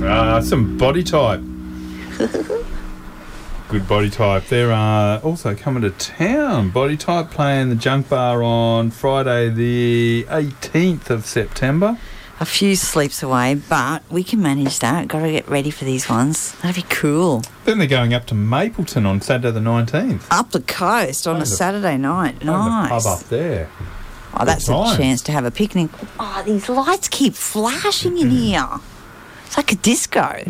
Some Body Type. Good Body Type. They're also coming to town. Body Type playing the Junk Bar on Friday the 18th of September. A few sleeps away, but we can manage that. Got to get ready for these ones. That'd be cool. Then they're going up to Mapleton on Saturday the 19th. Up the coast on a Saturday night. Nice. The pub up there. Oh, that's a chance to have a picnic. Oh, these lights keep flashing in here. It's like a disco.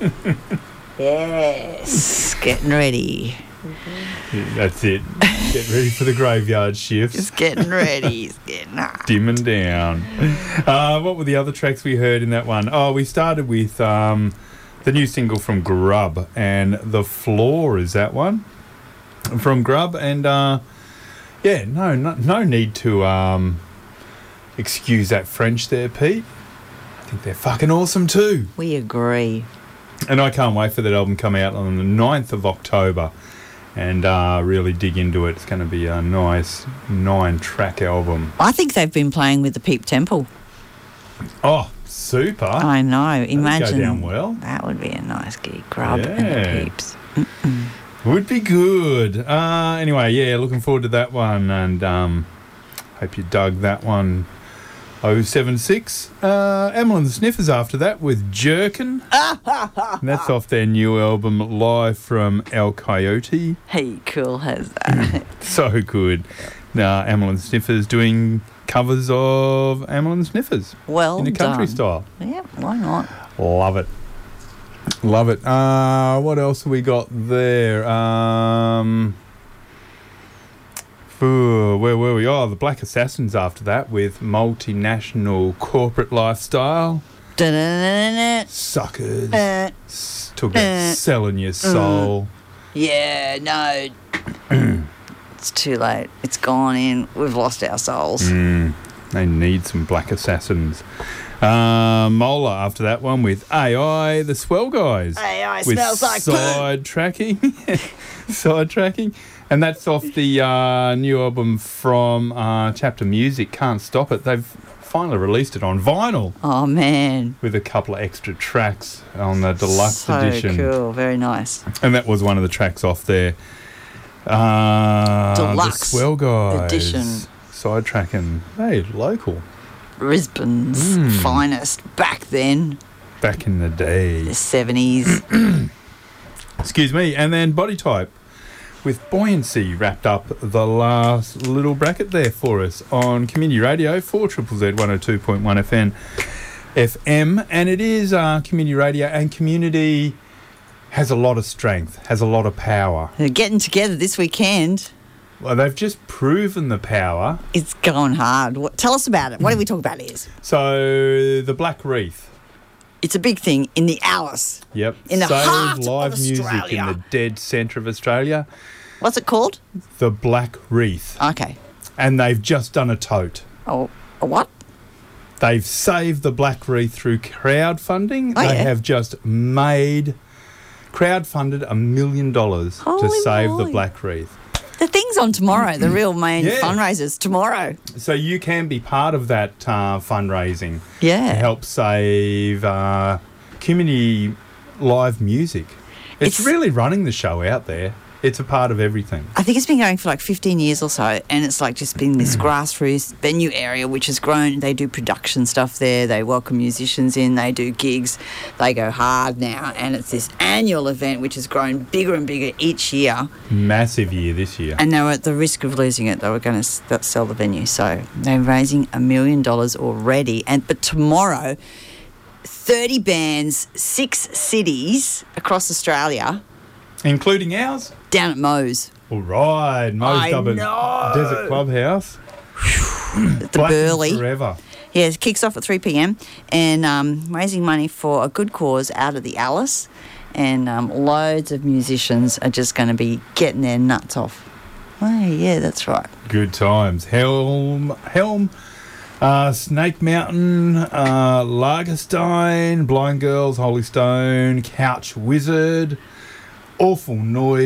Yes. Getting ready. That's it. Get ready for the graveyard shifts. It's getting ready. It's getting dimming down. What were the other tracks we heard in that one? Oh, we started with the new single from Grub, and The Floor is that one from Grub. And no need to excuse that French there, Pete. I think they're fucking awesome too. We agree. And I can't wait for that album to come out on the 9th of October and really dig into it. It's going to be a nice 9-track album. I think they've been playing with the Peep Temple. Oh, super. I know. Imagine. Go down well. That would be a nice gig. Grub and the Peeps. Would be good. Anyway, looking forward to that one, and hope you dug that one. 076. Amyl and the Sniffers after that with Jerkin. And that's off their new album, Live from El Coyote. Hey, cool has that. So good. Now, Amyl and the Sniffers doing covers of Amyl and the Sniffers. Well in a country done. style. Yeah, why not? Love it. Love it. What else have we got there? Where were we? Oh, the Black Assassins after that with Multinational Corporate Lifestyle. Suckers. Talk about selling your soul. Yeah, no. It's too late. It's gone in. We've lost our souls. They need some Black Assassins. Mola after that one with AI, the Swell Guys. AI with smells like sidetracking. And that's off the new album from Chapter Music, Can't Stop It. They've finally released it on vinyl. Oh, man. With a couple of extra tracks on the deluxe edition. So cool. Very nice. And that was one of the tracks off there. Deluxe the Swell Guys. edition. Sidetracking. Hey, local. Brisbane's finest back then. Back in the day. The 70s. Excuse me. And then Body Type with Buoyancy wrapped up the last little bracket there for us on Community Radio, 4ZZZ 102.1 FM. And it is Community Radio, and Community has a lot of strength, has a lot of power. They're getting together this weekend. Well, they've just proven the power. It's going hard. Tell us about it. What are we talking about, Liz? So, the Black Wreath. It's a big thing in the Alice. Yep. In the heart live of music Australia. in the dead centre of Australia. What's it called? The Black Wreath. Okay. And they've just done a tote. Oh, a what? They've saved the Black Wreath through crowdfunding. Oh, they yeah. have just crowdfunded $1 million to save the Black Wreath. The thing's on tomorrow, the real main Yeah. fundraisers tomorrow. So you can be part of that fundraising Yeah. to help save community live music. It's really running the show out there. It's a part of everything. I think it's been going for like 15 years or so, and it's like just been this grassroots venue area which has grown. They do production stuff there. They welcome musicians in. They do gigs. They go hard now, and it's this annual event which has grown bigger and bigger each year. Massive year this year. And they were at the risk of losing it. They were going to sell the venue. So they're raising $1 million already. But tomorrow, 30 bands, 6 cities across Australia. Including ours? Down at Moe's. All right. Moe's Dublin Desert Clubhouse. The Burley. Forever. Yeah, it kicks off at 3 p.m. and raising money for a good cause out of the Alice. And loads of musicians are just going to be getting their nuts off. Oh, yeah, that's right. Good times. Helm, Snake Mountain, Lagerstein, Blind Girls, Holy Stone, Couch Wizard, Awful Noise.